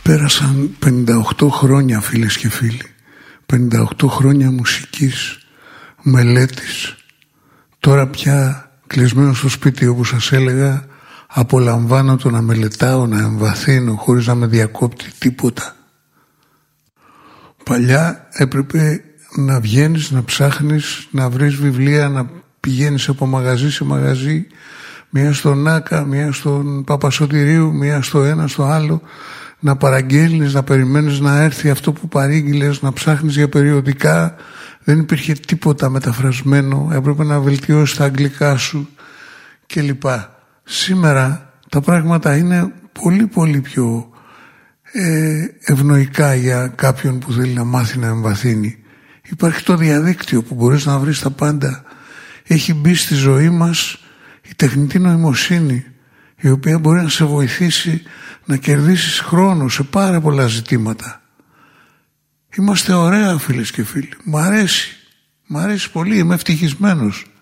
Πέρασαν 58 χρόνια, φίλες και φίλοι. 58 χρόνια μουσικής, μελέτης. Τώρα πια κλεισμένο στο σπίτι, όπως σας έλεγα, απολαμβάνω το να μελετάω, να εμβαθύνω χωρίς να με διακόπτει τίποτα. Παλιά έπρεπε να βγαίνεις, να ψάχνεις, να βρεις βιβλία, να πηγαίνεις από μαγαζί σε μαγαζί, μία στον Άκα, μία στον Παπασωτηρίου, μία στο ένα, στο άλλο, να παραγγέλνεις, να περιμένεις να έρθει αυτό που παρήγγειλες, να ψάχνεις για περιοδικά. Δεν υπήρχε τίποτα μεταφρασμένο, έπρεπε να βελτιώσεις τα αγγλικά σου κλπ. Σήμερα τα πράγματα είναι πολύ πολύ πιο ευνοϊκά για κάποιον που θέλει να μάθει να εμβαθύνει. Υπάρχει το διαδίκτυο που μπορείς να βρεις τα πάντα. Έχει μπει στη ζωή μας η τεχνητή νοημοσύνη, η οποία μπορεί να σε βοηθήσει να κερδίσεις χρόνο σε πάρα πολλά ζητήματα. Είμαστε ωραία, φίλες και φίλοι. Μ' αρέσει πολύ, είμαι ευτυχισμένος.